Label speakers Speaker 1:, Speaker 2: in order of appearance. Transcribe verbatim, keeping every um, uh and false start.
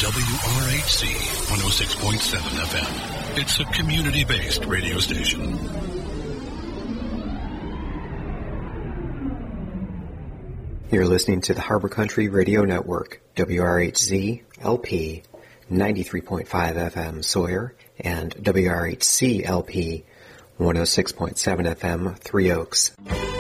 Speaker 1: W R H C one oh six point seven F M. It's a community-based radio station.
Speaker 2: You're listening to the Harbor Country Radio Network, W R H Z L P ninety-three point five F M Sawyer and W R H C L P one oh six point seven F M Three Oaks.